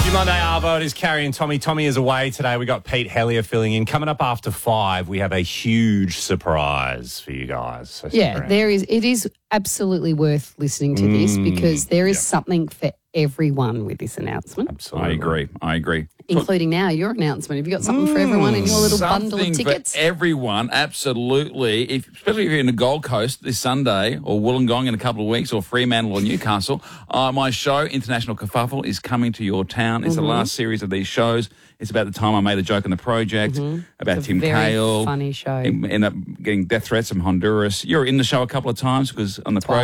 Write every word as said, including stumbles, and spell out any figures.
Monday Arvo, it is Carrie and Tommy. Tommy is away today. We got Pete Hellier filling in. Coming up after five, we have a huge surprise for you guys. So yeah, there is. It is absolutely worth listening to mm, this because there is yep. something for everyone with this announcement. Absolutely. I agree. I agree. Including now your announcement. Have you got something mm, for everyone in your little bundle of tickets? For everyone, absolutely. If, especially if you're in the Gold Coast this Sunday or Wollongong in a couple of weeks or Fremantle or Newcastle, uh, my show, International Kerfuffle, is coming to your town. It's mm-hmm. the last series of these shows. It's about the time I made a joke on the project, mm-hmm. about it's Tim a very Cale. funny show. End up getting death threats from Honduras. You're in the show a couple of times because on the project.